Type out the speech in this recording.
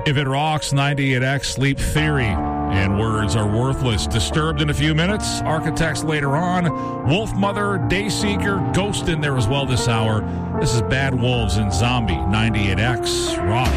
If It Rocks, 98X, Sleep Theory, and Words Are Worthless. Disturbed in a few minutes. Architects later on. Wolfmother, Dayseeker, Ghost in there as well this hour. This is Bad Wolves and Zombie, 98X Rock.